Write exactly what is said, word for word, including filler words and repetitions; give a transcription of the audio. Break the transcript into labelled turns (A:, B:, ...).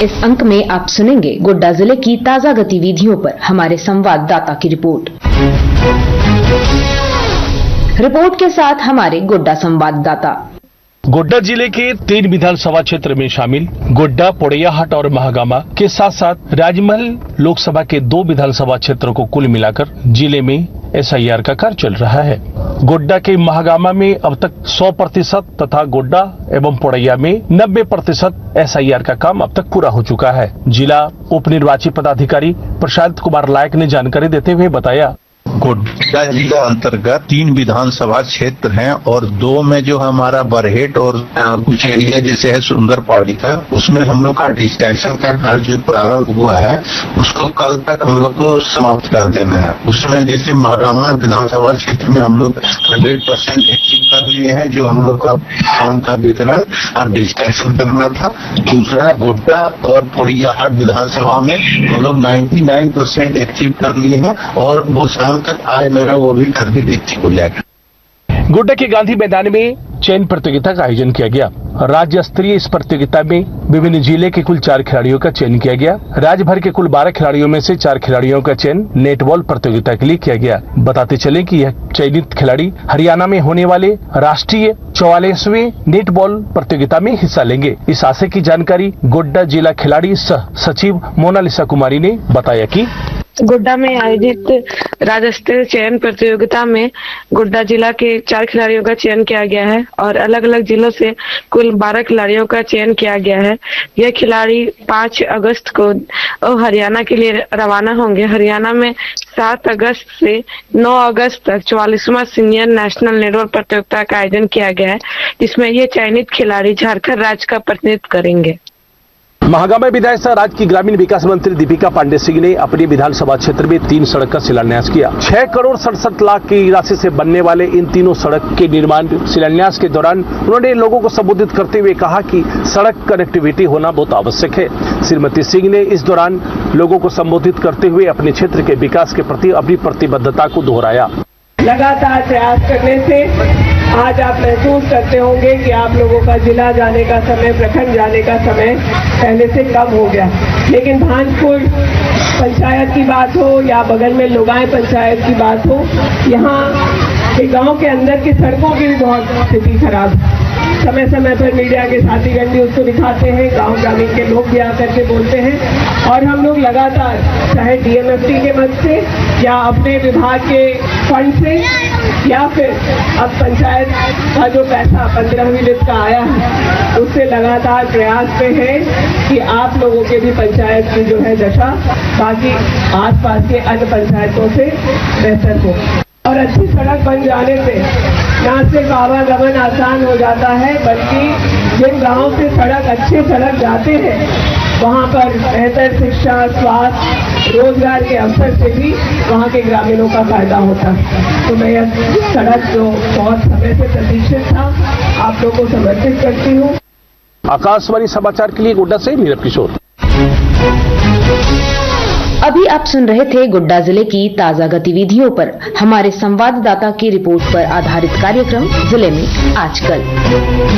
A: इस अंक में आप सुनेंगे गोड्डा जिले की ताजा गतिविधियों पर हमारे संवाददाता की रिपोर्ट। रिपोर्ट के साथ हमारे गोड्डा संवाददाता।
B: गोड्डा जिले के तीन विधानसभा क्षेत्र में शामिल गोड्डा, पोड़ैयाहाट और महागामा के साथ साथ राजमहल लोकसभा के दो विधानसभा क्षेत्रों को कुल मिलाकर जिले में एस आई आर का कार्य चल रहा है। गोड्डा के महागामा में अब तक सौ प्रतिशत तथा गोड्डा एवं पोड़ैया में नब्बे प्रतिशत एस आई आर का काम अब तक पूरा हो चुका है। जिला उप निर्वाची पदाधिकारी प्रशांत कुमार लायक ने जानकारी देते हुए बताया,
C: गोड्डा जिला अंतर्गत तीन विधानसभा क्षेत्र हैं और दो में जो हमारा बरहेट और कुछ एरिया जैसे है सुंदर पहाड़ी का, उसमें हम लोग का डिस्टेंशन का कार्य जो प्रारंभ हुआ है उसको कल तक हम लोग को समाप्त कर देना है। उसमें जैसे महागामा विधानसभा क्षेत्र में हम लोग हंड्रेड परसेंट अचीव कर लिए हैं, जो हम लोग का काम का वितरण और डिस्टेंशन करना था। दूसरा गोड्डा और पोड़ैयाहाट विधानसभा में हम लोग नाइन्टी नाइन परसेंट अचीव कर लिए हैं और वो शाम तक आज मेरा वो भी करके देखते हो जाएगा।
B: गोड्डा के गांधी मैदान में चयन प्रतियोगिता का आयोजन किया गया। राज्य स्तरीय इस प्रतियोगिता में विभिन्न जिले के कुल चार खिलाड़ियों का चयन किया गया। राज्य भर के कुल बारह खिलाड़ियों में से चार खिलाड़ियों का चयन नेटबॉल प्रतियोगिता के लिए किया गया। बताते चले कि यह चयनित खिलाड़ी हरियाणा में होने वाले राष्ट्रीय चौवालीसवें नेटबॉल प्रतियोगिता में हिस्सा लेंगे। इस आशय की जानकारी गोड्डा जिला खिलाड़ी सह सचिव मोनालिसा कुमारी ने बताया कि
D: गोड्डा में आयोजित राज्य स्तरीय चयन प्रतियोगिता में गोड्डा जिला के चार खिलाड़ियों का चयन किया गया है और अलग अलग जिलों से कुल बारह खिलाड़ियों का चयन किया गया है। यह खिलाड़ी पाँच अगस्त को हरियाणा के लिए रवाना होंगे। हरियाणा में सात अगस्त से नौ अगस्त तक चौवालीसवां सीनियर नेशनल नेटबॉल प्रतियोगिता का आयोजन किया गया है, जिसमें ये चयनित खिलाड़ी झारखंड राज्य का प्रतिनिधित्व करेंगे।
B: महागामा विधायक सह राज्य की ग्रामीण विकास मंत्री दीपिका पांडे सिंह ने अपने विधानसभा क्षेत्र में तीन सड़क का शिलान्यास किया। छह करोड़ सड़सठ लाख की राशि से बनने वाले इन तीनों सड़क के निर्माण शिलान्यास के दौरान उन्होंने लोगों को संबोधित करते हुए कहा कि सड़क कनेक्टिविटी होना बहुत आवश्यक है। श्रीमती सिंह ने इस दौरान लोगों को संबोधित करते हुए अपने क्षेत्र के विकास के प्रति अपनी प्रतिबद्धता को दोहराया।
E: लगातार प्रयास करने से आज आप महसूस करते होंगे कि आप लोगों का जिला जाने का समय, प्रखंड जाने का समय पहले से कम हो गया। लेकिन भांजपुर पंचायत की बात हो या बगल में लोगाई पंचायत की बात हो, यहाँ के गांव के अंदर की सड़कों की भी बहुत स्थिति खराब है। समय समय पर मीडिया के साथीगण भी उसको दिखाते हैं, गांव ग्रामीण के लोग भी आकर के बोलते हैं और हम लोग लगातार चाहे डी एम एफ टी के मद से या अपने विभाग के फंड से या फिर अब पंचायत का जो पैसा पंद्रहवीं लिस्ट का आया है उससे लगातार प्रयास पे है कि आप लोगों के भी पंचायत की जो है दशा बाकी आसपास के अन्य पंचायतों से बेहतर हो। और अच्छी सड़क बन जाने से न सिर्फ आवागमन आसान हो जाता है, बल्कि जिन गांवों से सड़क अच्छे सड़क जाते हैं वहां पर बेहतर शिक्षा, स्वास्थ्य, रोजगार के अवसर से भी वहां के ग्रामीणों का फायदा होता है। तो मैं यह सड़क जो बहुत समय से प्रतीक्षित था आप लोगों को समर्पित करती हूँ।
B: आकाशवाणी समाचार के लिए गोड्डा से नीरव किशोर।
A: अभी आप सुन रहे थे गोड्डा जिले की ताजा गतिविधियों पर हमारे संवाददाता की रिपोर्ट पर आधारित कार्यक्रम जिले में आजकल।